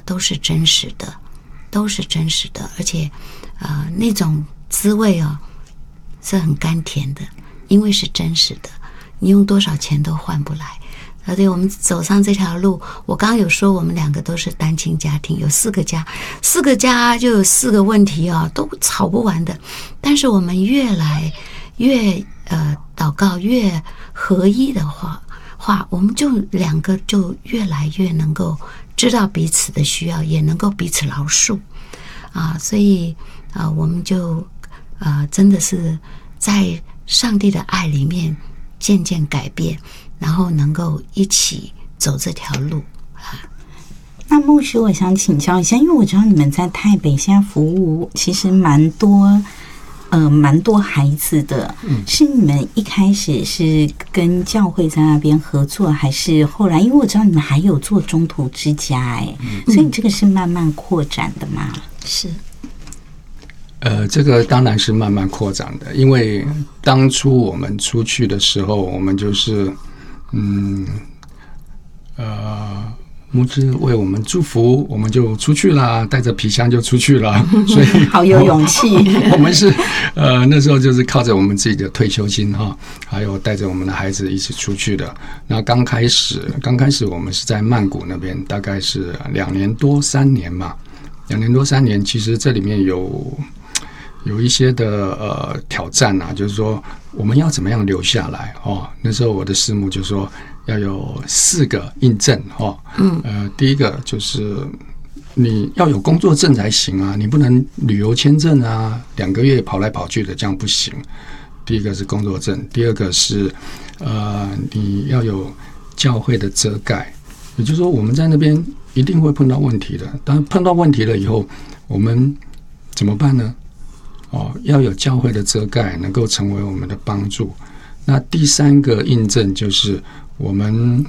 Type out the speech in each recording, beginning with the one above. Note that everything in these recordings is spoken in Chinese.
都是真实的，都是真实的，而且那种滋味哦是很甘甜的，因为是真实的，你用多少钱都换不来。而且我们走上这条路，我刚刚有说我们2个都是单亲家庭，有4个家就有4个问题哦，都吵不完的。但是我们越来越祷告，越合一的话，我们就2个就越来越能够知道彼此的需要，也能够彼此饶恕所以我们就真的是在上帝的爱里面渐渐改变，然后能够一起走这条路那牧师，我想请教一下，因为我知道你们在台北现在服务其实蛮多孩子的，是你们一开始是跟教会在那边合作，还是后来？因为我知道你们还有做中途之家，所以这个是慢慢扩展的吗？ 是。 这个当然是慢慢扩展的，因为当初我们出去的时候，我们就是牧师为我们祝福，我们就出去了，带着皮箱就出去了，所以好有勇气。 我们是那时候就是靠着我们自己的退休金还有带着我们的孩子一起出去的。那刚开始我们是在曼谷那边，大概是2年多3年嘛，2年多3年，其实这里面有一些的挑战就是说我们要怎么样留下来那时候我的师母就说要有4个印证第一个就是你要有工作证才行啊，你不能旅游签证啊，2个月跑来跑去的，这样不行。第一个是工作证，第二个是你要有教会的遮盖，也就是说我们在那边一定会碰到问题的，当碰到问题了以后，我们怎么办呢？要有教会的遮盖，能够成为我们的帮助。那第3个印证就是我们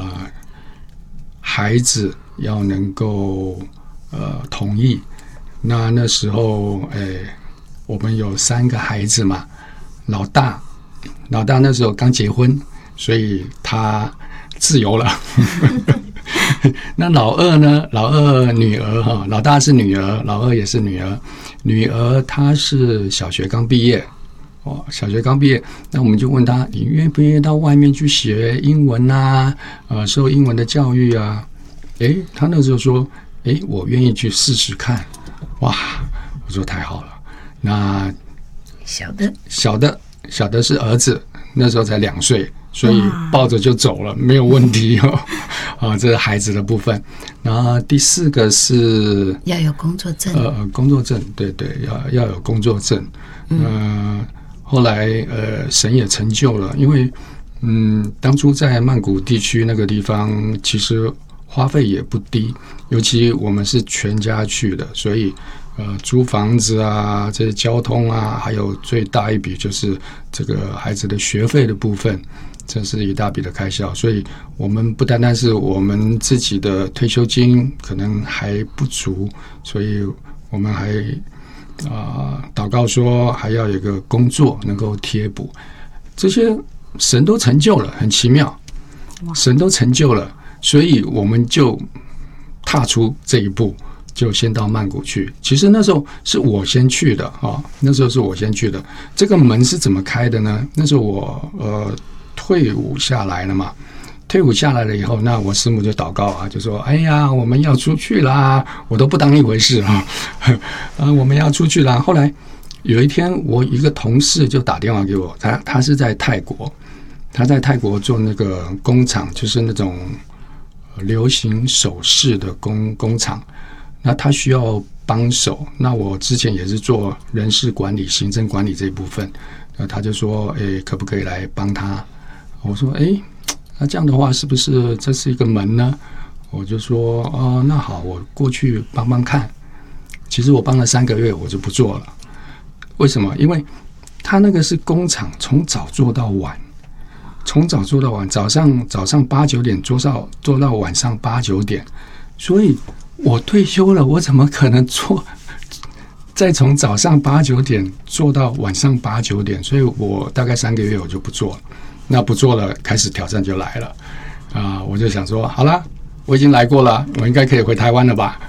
孩子要能够同意。那时候我们有3个孩子嘛，老大那时候刚结婚，所以他自由了。那老二呢？老二女儿老大是女儿，老二也是女儿。女儿她是小学刚毕业那我们就问她，你愿不愿意到外面去学英文啊？受英文的教育啊？她那时候说，我愿意去试试看。哇，我说太好了。那小的是儿子，那时候才2岁。所以抱着就走了，没有问题这是孩子的部分。然后第4个是要有工作证， 工作证，对，要有工作证。后来神也成就了，因为当初在曼谷地区那个地方，其实花费也不低，尤其我们是全家去的，所以租房子啊，这些交通啊，还有最大一笔就是这个孩子的学费的部分。这是一大笔的开销，所以我们不单单是我们自己的退休金可能还不足，所以我们还祷告说还要有一个工作能够贴补，这些神都成就了，很奇妙，神都成就了，所以我们就踏出这一步，就先到曼谷去。其实那时候是我先去的这个门是怎么开的呢？那时候我退伍下来了嘛，退伍下来了以后，那我师母就祷告就说：“哎呀，我们要出去啦！”我都不当一回事我们要出去啦。后来有一天，我一个同事就打电话给我，他是在泰国，他在泰国做那个工厂，就是那种流行首饰的工厂。那他需要帮手，那我之前也是做人事管理、行政管理这一部分，那他就说：“可不可以来帮他？”我说：“那这样的话，是不是这是一个门呢？”我就说：“那好，我过去帮帮看。”其实我帮了3个月，我就不做了。为什么？因为他那个是工厂，从早做到晚，早上8、9点做到晚上8、9点，所以我退休了，我怎么可能再从早上8、9点做到晚上8、9点？所以我大概3个月我就不做了。那不做了，开始挑战就来了我就想说，好了，我已经来过了，我应该可以回台湾了吧？